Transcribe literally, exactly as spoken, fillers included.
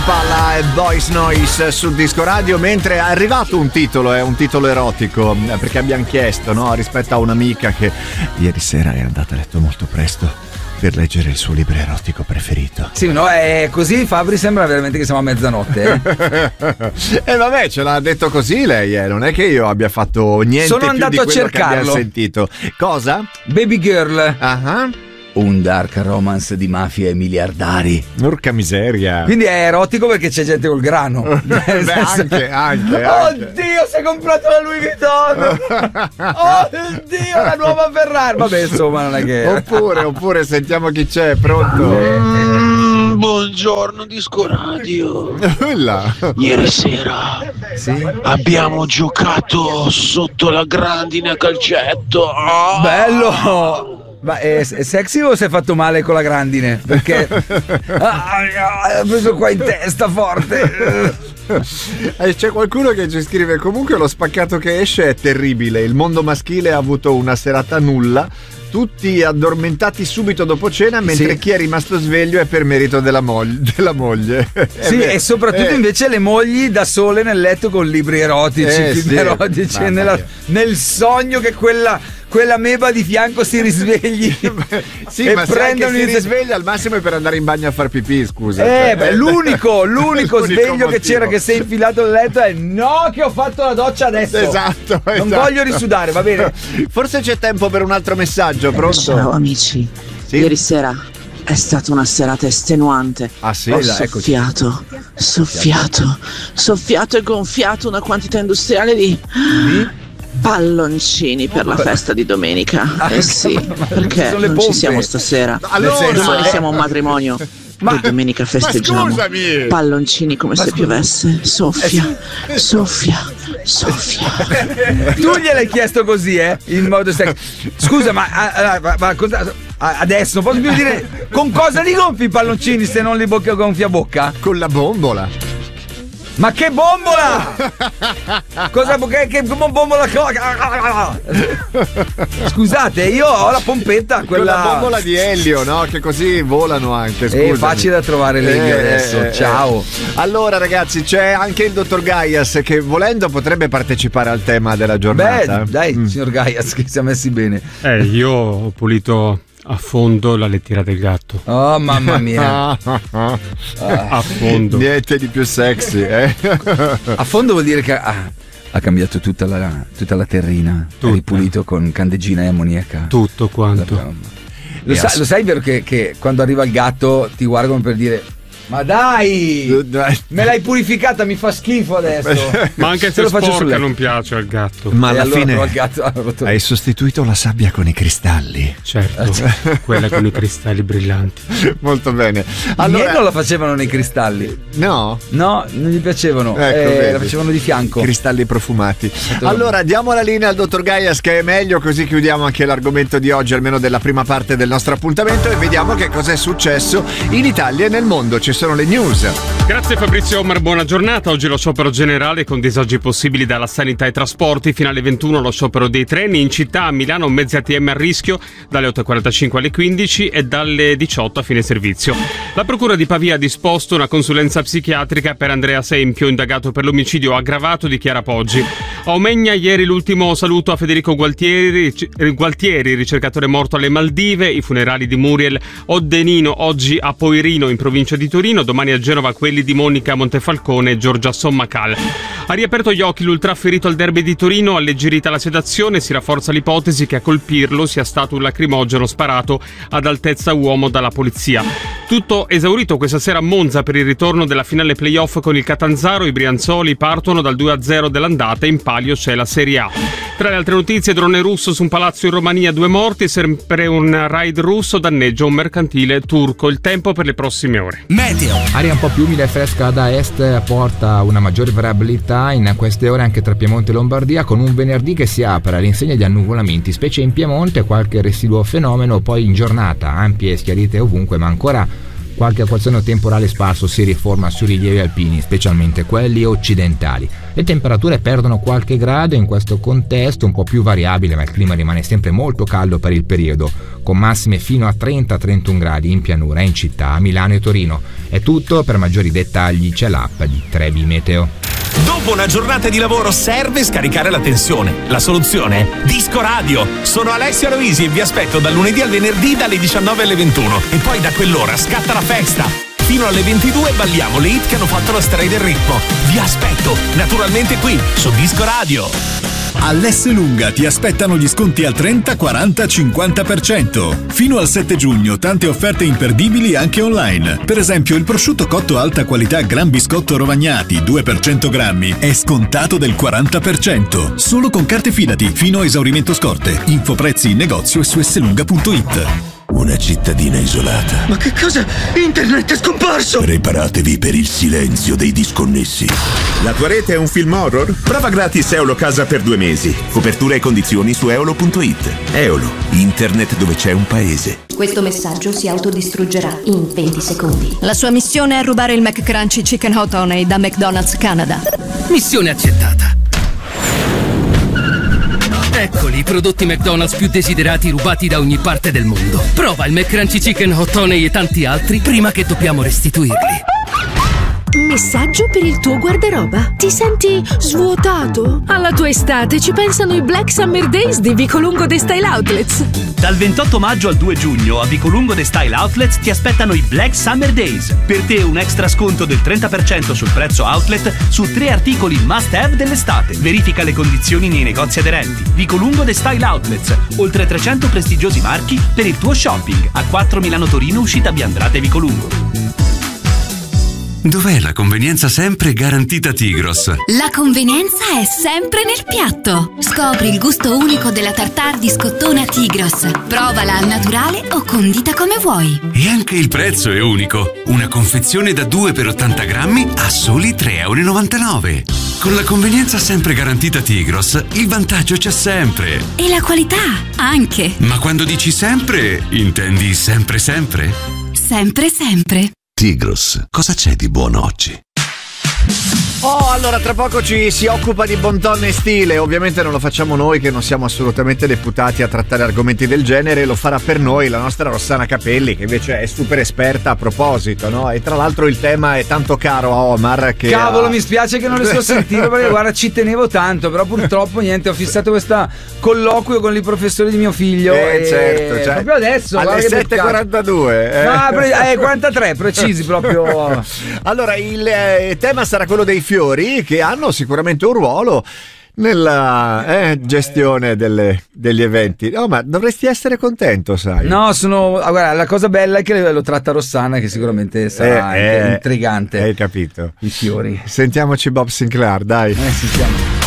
Palla e Boys Noise sul Disco Radio, mentre è arrivato un titolo, è un titolo erotico, perché abbiamo chiesto, no, rispetto a un'amica che ieri sera è andata a letto molto presto per leggere il suo libro erotico preferito. Sì, no, è così, Fabri, sembra veramente che siamo a mezzanotte. E eh, vabbè, ce l'ha detto così lei, eh. Non è che io abbia fatto niente. Sono più andato di a quello cercarlo. che abbiamo sentito. Cosa? Baby Girl. Ah. Uh-huh. Un dark romance di mafia e miliardari. Porca miseria. Quindi è erotico perché c'è gente col grano. Beh, anche, anche, anche. Oddio, si è comprato la Louis Vuitton. Oddio, la nuova Ferrari. Vabbè, insomma, non è che. Oppure, oppure sentiamo chi c'è, pronto? Mm, buongiorno Disco Radio. Ieri sera sì? abbiamo giocato sotto la grandine a calcetto. Oh. Bello. Ma è, è sexy o si è fatto male con la grandine? Perché ha preso qua in testa forte. Eh, c'è qualcuno che ci scrive: comunque lo spaccato che esce è terribile. Il mondo maschile ha avuto una serata nulla, tutti addormentati subito dopo cena, mentre sì. chi è rimasto sveglio è per merito della, moglie, della moglie. Sì, eh, e soprattutto eh. invece le mogli da sole nel letto con libri erotici, eh, film sì. erotici, nella, nel sogno che quella quella meba di fianco si risvegli. Sì, e ma se anche si un... risveglia al massimo è per andare in bagno a far pipì, scusa. Eh, beh, l'unico, l'unico, l'unico sveglio motivo. Che c'era, che sei infilato nel letto è: no, che ho fatto la doccia adesso. Esatto, non esatto. voglio risudare, va bene. Forse c'è tempo per un altro messaggio, pronto? Ciao amici, sì? Ieri sera è stata una serata estenuante. Ah sì? Ho soffiato, soffiato, soffiato e gonfiato una quantità industriale di... di? palloncini per la festa di domenica. Ah, eh sì, perché non ci siamo stasera. Allora, domani siamo un matrimonio. Ma, e domenica festeggiamo. Palloncini come ma se scusa. piovesse. Soffia, eh, soffia, soffia. Tu gliel'hai chiesto così, eh? In modo sec- Scusa, ma, ma, ma, ma cosa, adesso non posso più dire con cosa li gonfi i palloncini se non li bocca gonfia bocca? Con la bombola. Ma che bombola! Cosa che, che bombola? Scusate, io ho la pompetta, quella con la bombola di elio, no? Che così volano anche. Scusami. È facile da trovare l'elio eh, adesso. Eh, Ciao. Eh. Allora, ragazzi, c'è anche il dottor Gaias che volendo potrebbe partecipare al tema della giornata. Beh, dai, mm. signor Gaias, che si è messi bene. Eh, io ho pulito a fondo la lettiera del gatto. Oh mamma mia. A fondo. Niente di più sexy, eh? A fondo vuol dire che ah, ha cambiato tutta la, tutta la terrina, tutta. Ripulito con candeggina e ammoniaca. Tutto quanto. Lo, sa, lo sai vero che, che quando arriva il gatto ti guardano per dire: ma dai, me l'hai purificata, mi fa schifo adesso. Ma anche se, se lo sporca non piace al gatto. Ma alla allora fine il gatto, allora hai sostituito la sabbia con i cristalli. Certo, quella con i cristalli brillanti. Molto bene. Allora, ieri non la facevano nei cristalli. No? No, non gli piacevano. Ecco, eh, la facevano di fianco. Cristalli profumati. Allora diamo la linea al dottor Gaias che è meglio, così chiudiamo anche l'argomento di oggi, almeno della prima parte del nostro appuntamento, e vediamo che cosa è successo in Italia e nel mondo. Ci sono le news. Grazie Fabrizio Omar, buona giornata. Oggi lo sciopero generale con disagi possibili dalla sanità ai trasporti. Fino alle ventuno lo sciopero dei treni. In città a Milano mezzi A T M a rischio dalle otto e quarantacinque alle quindici e dalle diciotto a fine servizio. La procura di Pavia ha disposto una consulenza psichiatrica per Andrea Sempio, indagato per l'omicidio aggravato di Chiara Poggi. A Omegna ieri l'ultimo saluto a Federico Gualtieri, Gualtieri, ricercatore morto alle Maldive. I funerali di Muriel Oddenino oggi a Poirino in provincia di Torino. Domani a Genova quelli di Monica Montefalcone e Giorgia Sommacal. Ha riaperto gli occhi l'ultra ferito al derby di Torino, alleggerita la sedazione, si rafforza l'ipotesi che a colpirlo sia stato un lacrimogeno sparato ad altezza uomo dalla polizia. Tutto esaurito questa sera a Monza per il ritorno della finale playoff con il Catanzaro. I brianzoli partono dal due a zero dell'andata, in palio c'è la Serie A. Tra le altre notizie, drone russo su un palazzo in Romania, due morti, sempre un raid russo danneggia un mercantile turco. Il tempo per le prossime ore. Meteo. Aria un po' più umida e fresca da est porta una maggiore variabilità in queste ore anche tra Piemonte e Lombardia, con un venerdì che si apre all'insegna di annuvolamenti, specie in Piemonte, qualche residuo fenomeno, poi in giornata ampie e schiarite ovunque, ma ancora qualche acquazzone temporale sparso si riforma sui rilievi alpini, specialmente quelli occidentali. Le temperature perdono qualche grado in questo contesto un po' più variabile, ma il clima rimane sempre molto caldo per il periodo, con massime fino a trenta trentuno gradi in pianura e in città, a Milano e Torino. È tutto, per maggiori dettagli c'è l'app di Trebi Meteo. Dopo una giornata di lavoro serve scaricare la tensione. La soluzione? Disco Radio. Sono Alessia Loisi e vi aspetto dal lunedì al venerdì dalle diciannove alle ventuno. E poi da quell'ora scatta la festa. Fino alle ventidue balliamo le hit che hanno fatto la storia del ritmo. Vi aspetto, naturalmente qui, su Disco Radio. All'Esselunga ti aspettano gli sconti al trenta, quaranta, cinquanta per cento. Fino al sette giugno tante offerte imperdibili anche online. Per esempio il prosciutto cotto alta qualità Gran Biscotto Rovagnati due per cento grammi è scontato del quaranta per cento. Solo con carte Fidati fino a esaurimento scorte. Info prezzi in negozio e su esselunga punto it. Una cittadina isolata. Ma che cosa? Internet è scomparso! Preparatevi per il silenzio dei disconnessi. La tua rete è un film horror? Prova gratis Eolo Casa per due mesi. Copertura e condizioni su eolo punto it. Eolo, internet dove c'è un paese. Questo messaggio si autodistruggerà in venti secondi. La sua missione è rubare il McCrunchy Chicken Hot Honey da McDonald's Canada. Missione accettata. Eccoli i prodotti McDonald's più desiderati rubati da ogni parte del mondo. Prova il McCrunchy Chicken Hot Honey e tanti altri prima che dobbiamo restituirli. Messaggio per il tuo guardaroba. Ti senti svuotato? Alla tua estate ci pensano i Black Summer Days di Vicolungo The Style Outlets. Dal ventotto maggio al due giugno a Vicolungo The Style Outlets ti aspettano i Black Summer Days. Per te un extra sconto del trenta per cento sul prezzo outlet su tre articoli must have dell'estate. Verifica le condizioni nei negozi aderenti. Vicolungo The Style Outlets. Oltre trecento prestigiosi marchi per il tuo shopping. A quattro Milano Torino, uscita Biandrate Vicolungo. Dov'è la convenienza sempre garantita Tigros? La convenienza è sempre nel piatto. Scopri il gusto unico della tartare di scottona Tigros. Provala al naturale o condita come vuoi. E anche il prezzo è unico. Una confezione da due per ottanta grammi a soli tre e novantanove euro. Con la convenienza sempre garantita Tigros, il vantaggio c'è sempre. E la qualità anche. Ma quando dici sempre, intendi sempre sempre? Sempre sempre. Tigros, cosa c'è di buono oggi? Oh, allora tra poco ci si occupa di bon ton e stile. Ovviamente non lo facciamo noi, che non siamo assolutamente deputati a trattare argomenti del genere. Lo farà per noi la nostra Rossana Capelli, che invece è super esperta a proposito, no? E tra l'altro il tema è tanto caro a Omar che cavolo, ha... mi spiace che non riesco a sentire, perché guarda, ci tenevo tanto, però purtroppo niente, ho fissato questo colloquio con il professore di mio figlio. Eh e... certo, cioè, proprio adesso alle sette e quarantadue. Eh. No, pre- eh, quarantatré precisi proprio. Allora il eh, tema sarà quello dei fiori, che hanno sicuramente un ruolo nella eh, gestione delle, degli eventi. No, ma dovresti essere contento, sai. No, sono. Guarda, la cosa bella è che lo tratta Rossana, che sicuramente sarà eh, eh, intrigante. Hai capito? I fiori. Sentiamoci Bob Sinclair, dai. Eh, sentiamo.